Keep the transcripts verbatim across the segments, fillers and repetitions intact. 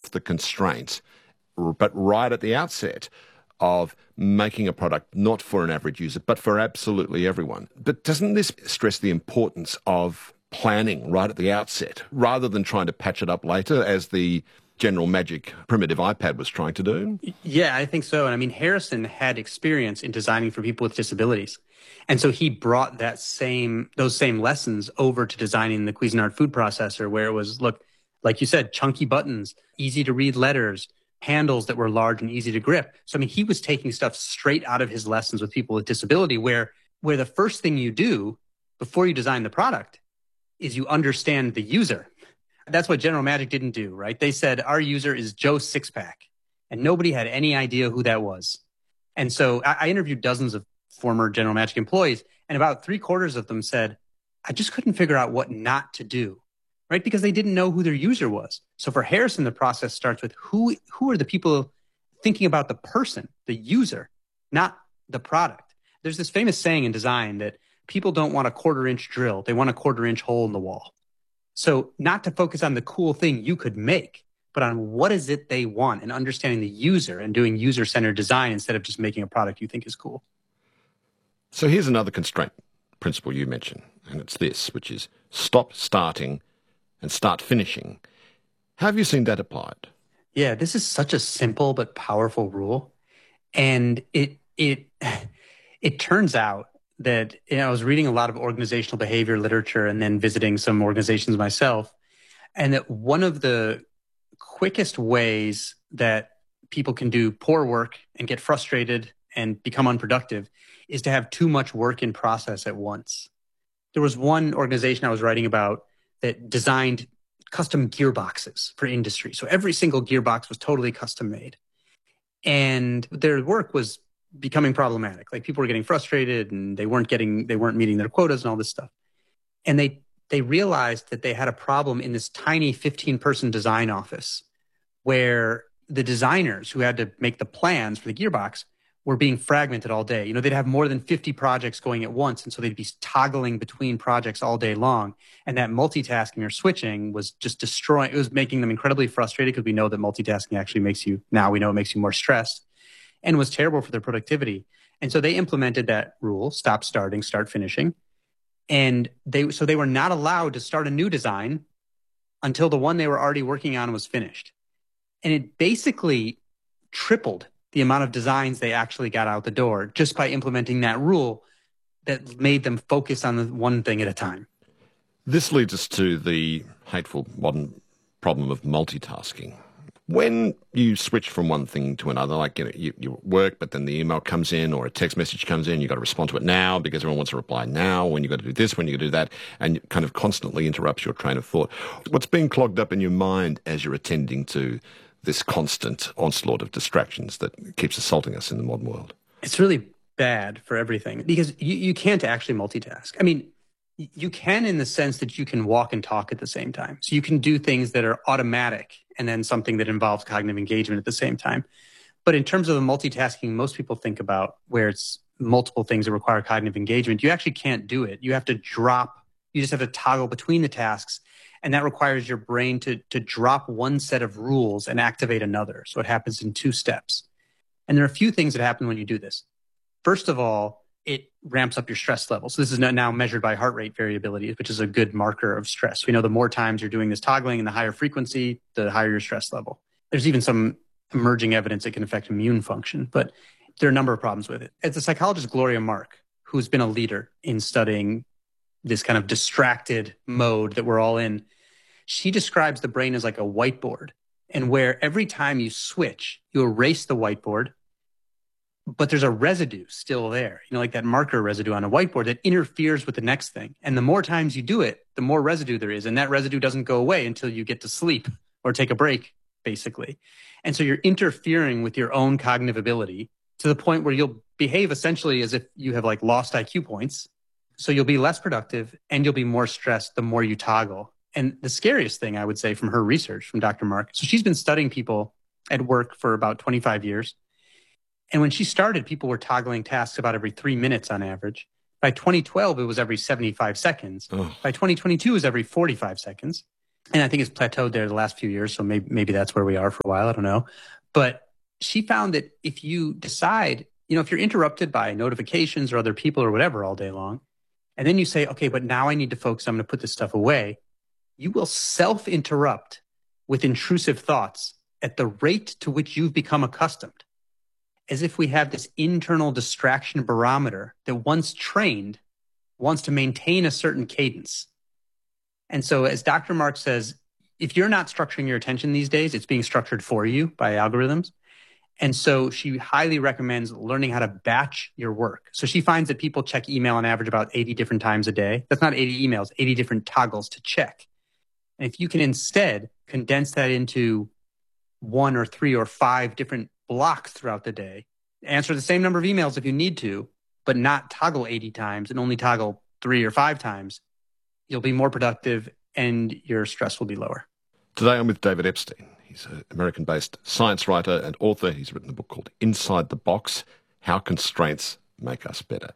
off the constraint, but right at the outset, of making a product not for an average user, but for absolutely everyone. But doesn't this stress the importance of planning right at the outset, rather than trying to patch it up later, as the General Magic primitive iPad was trying to do? Yeah, I think so. And I mean, Harrison had experience in designing for people with disabilities. And so he brought that same, those same lessons over to designing the Cuisinart food processor, where it was, look, like you said, chunky buttons, easy to read letters, handles that were large and easy to grip. So, I mean, he was taking stuff straight out of his lessons with people with disability, where, where the first thing you do before you design the product is you understand the user. That's what General Magic didn't do, right? They said, our user is Joe Sixpack, and nobody had any idea who that was. And so I, I interviewed dozens of former General Magic employees, and about three quarters of them said, I just couldn't figure out what not to do, right? Because they didn't know who their user was. So for Harrison, the process starts with who, who are the people thinking about the person, the user, not the product. There's this famous saying in design that people don't want a quarter inch drill. They want a quarter inch hole in the wall. So not to focus on the cool thing you could make, but on what is it they want, and understanding the user and doing user-centered design instead of just making a product you think is cool. So here's another constraint principle you mentioned, and it's this, which is stop starting and start finishing. How have you seen that applied? Yeah, this is such a simple but powerful rule. And it it it turns out that, you know, I was reading a lot of organizational behavior literature and then visiting some organizations myself, and that one of the quickest ways that people can do poor work and get frustrated and become unproductive is to have too much work in process at once. There was one organization I was writing about that designed custom gearboxes for industry. So every single gearbox was totally custom made. And their work was becoming problematic. Like, people were getting frustrated and they weren't getting, they weren't meeting their quotas and all this stuff. And they, they realized that they had a problem in this tiny fifteen person design office, where the designers who had to make the plans for the gearbox were being fragmented all day. You know, they'd have more than fifty projects going at once. And so they'd be toggling between projects all day long. And that multitasking or switching was just destroying, it was making them incredibly frustrated, because we know that multitasking actually makes you, now we know it makes you more stressed, and was terrible for their productivity. And so they implemented that rule, stop starting, start finishing. And they, so they were not allowed to start a new design until the one they were already working on was finished. And it basically tripled the amount of designs they actually got out the door just by implementing that rule that made them focus on the one thing at a time. This leads us to the hateful modern problem of multitasking. When you switch from one thing to another, like, you know, you, you work, but then the email comes in or a text message comes in, you've got to respond to it now because everyone wants to reply now, when you've got to do this, when you've got to do that, and it kind of constantly interrupts your train of thought. What's being clogged up in your mind as you're attending to this constant onslaught of distractions that keeps assaulting us in the modern world? It's really bad for everything, because you, you can't actually multitask. I mean, you can in the sense that you can walk and talk at the same time. So you can do things that are automatic and then something that involves cognitive engagement at the same time. But in terms of the multitasking most people think about, where it's multiple things that require cognitive engagement, you actually can't do it. You have to drop, you just have to toggle between the tasks. And that requires your brain to, to drop one set of rules and activate another. So it happens in two steps. And there are a few things that happen when you do this. First of all, it ramps up your stress level. So this is now measured by heart rate variability, which is a good marker of stress. We know the more times you're doing this toggling and the higher frequency, the higher your stress level. There's even some emerging evidence it can affect immune function, but there are a number of problems with it. As the psychologist Gloria Mark, who's been a leader in studying this kind of distracted mode that we're all in, she describes the brain as like a whiteboard, and where every time you switch, you erase the whiteboard, but there's a residue still there, you know, like that marker residue on a whiteboard that interferes with the next thing. And the more times you do it, the more residue there is. And that residue doesn't go away until you get to sleep or take a break, basically. And so you're interfering with your own cognitive ability to the point where you'll behave essentially as if you have like lost I Q points. So you'll be less productive and you'll be more stressed the more you toggle. And the scariest thing I would say from her research, from Doctor Mark, so she's been studying people at work for about twenty-five years. And when she started, people were toggling tasks about every three minutes on average. By twenty twelve, it was every seventy-five seconds. Oh. By twenty twenty-two, it was every forty-five seconds. And I think it's plateaued there the last few years. So maybe, maybe that's where we are for a while. I don't know. But she found that if you decide, you know, if you're interrupted by notifications or other people or whatever all day long, and then you say, okay, but now I need to focus, I'm going to put this stuff away, you will self-interrupt with intrusive thoughts at the rate to which you've become accustomed, as if we have this internal distraction barometer that once trained wants to maintain a certain cadence. And so as Doctor Marks says, if you're not structuring your attention these days, it's being structured for you by algorithms. And so she highly recommends learning how to batch your work. So she finds that people check email on average about eighty different times a day. That's not eighty emails, eighty different toggles to check. And if you can instead condense that into one or three or five different blocks throughout the day, answer the same number of emails if you need to, but not toggle eighty times and only toggle three or five times, you'll be more productive and your stress will be lower. Today I'm with David Epstein. He's an American-based science writer and author. He's written a book called Inside the Box, How Constraints Make Us Better.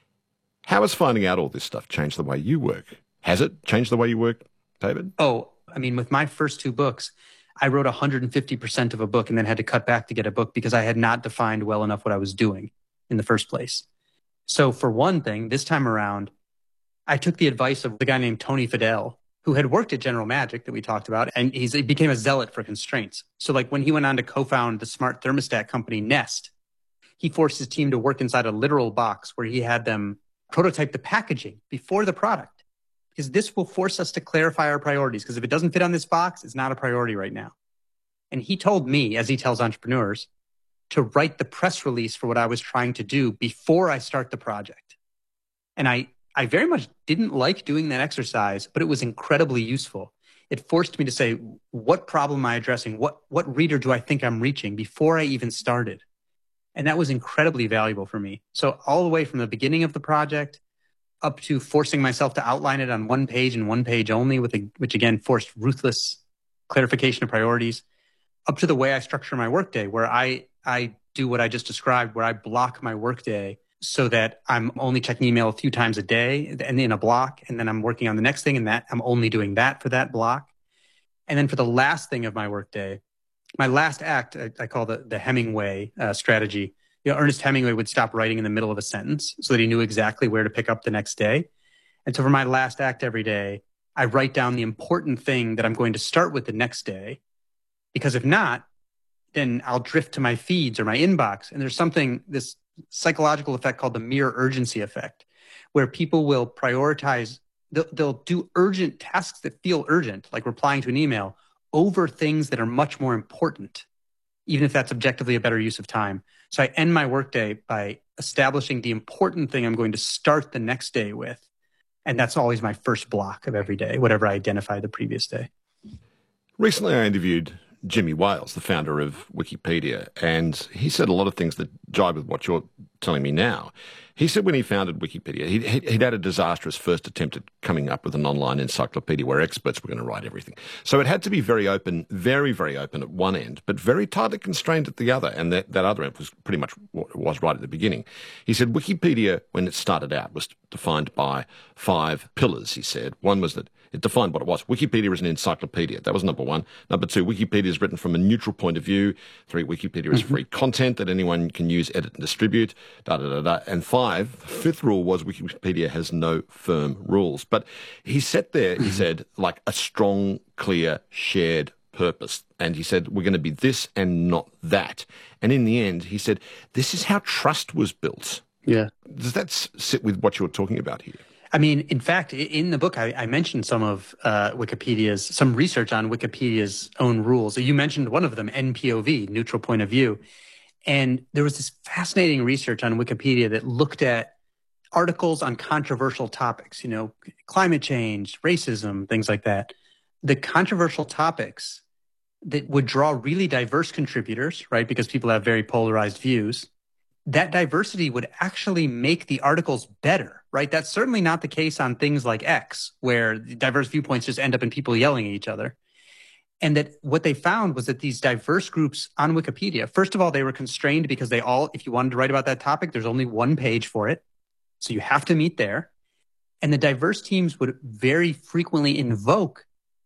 How has finding out all this stuff changed the way you work? Has it changed the way you work, David? Oh, I mean, with my first two books, I wrote one hundred fifty percent of a book and then had to cut back to get a book because I had not defined well enough what I was doing in the first place. So for one thing, this time around, I took the advice of the guy named Tony Fadell, who had worked at General Magic that we talked about, and he's, he became a zealot for constraints. So like when he went on to co-found the smart thermostat company Nest, he forced his team to work inside a literal box where he had them prototype the packaging before the product, because this will force us to clarify our priorities, because if it doesn't fit on this box, it's not a priority right now. And he told me, as he tells entrepreneurs, to write the press release for what I was trying to do before I start the project. And I I very much didn't like doing that exercise, but it was incredibly useful. It forced me to say, what problem am I addressing? What, what reader do I think I'm reaching before I even started? And that was incredibly valuable for me. So all the way from the beginning of the project up to forcing myself to outline it on one page and one page only, with a, which again forced ruthless clarification of priorities, up to the way I structure my workday, where I, I do what I just described, where I block my workday so that I'm only checking email a few times a day and in a block, and then I'm working on the next thing, and that I'm only doing that for that block. And then for the last thing of my workday, my last act, I, I call the, the Hemingway uh, strategy. You know, Ernest Hemingway would stop writing in the middle of a sentence so that he knew exactly where to pick up the next day. And so for my last act every day, I write down the important thing that I'm going to start with the next day, because if not, then I'll drift to my feeds or my inbox. And there's something, this psychological effect called the mere urgency effect, where people will prioritize, they'll, they'll do urgent tasks that feel urgent, like replying to an email, over things that are much more important, even if that's objectively a better use of time. So I end my workday by establishing the important thing I'm going to start the next day with. And that's always my first block of every day, whatever I identified the previous day. Recently, I interviewed Jimmy Wales, the founder of Wikipedia, and he said a lot of things that jibe with what you're telling me now. He said when he founded Wikipedia, he'd, he'd had a disastrous first attempt at coming up with an online encyclopedia where experts were going to write everything. So it had to be very open, very, very open at one end, but very tightly constrained at the other. And that, that other end was pretty much what it was right at the beginning. He said Wikipedia, when it started out, was defined by five pillars, he said. One was that it defined what it was. Wikipedia is an encyclopedia. That was number one. Number two, Wikipedia is written from a neutral point of view. Three, Wikipedia is free content that anyone can use, edit, and distribute. Da, da, da, da. And five, the fifth rule was Wikipedia has no firm rules. But he sat there, he said, like a strong, clear, shared purpose. And he said, we're going to be this and not that. And in the end, he said, this is how trust was built. Yeah. Does that sit with what you're talking about here? I mean, in fact, in the book, I, I mentioned some of uh, Wikipedia's, some research on Wikipedia's own rules. You mentioned one of them, N P O V, neutral point of view. And there was this fascinating research on Wikipedia that looked at articles on controversial topics, you know, climate change, racism, things like that. The controversial topics that would draw really diverse contributors, right, because people have very polarized views, that diversity would actually make the articles better, right? That's certainly not the case on things like X, where diverse viewpoints just end up in people yelling at each other. And that what they found was that these diverse groups on Wikipedia, first of all, they were constrained because they all, if you wanted to write about that topic, there's only one page for it. So you have to meet there. And the diverse teams would very frequently invoke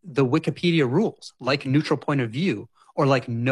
the Wikipedia rules, like neutral point of view or like no